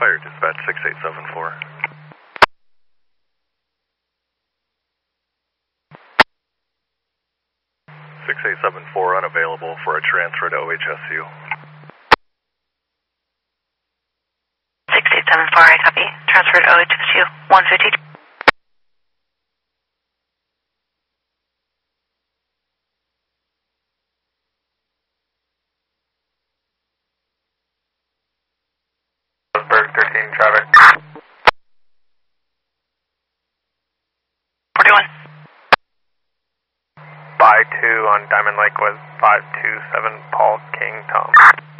Fire dispatch 6874. .6874 unavailable for a transfer to OHSU. 6874, I copy. Transfer to OHSU 152. Berg 13 traffic. 41. By 2 on Diamond Lake was 527 Paul King Tom.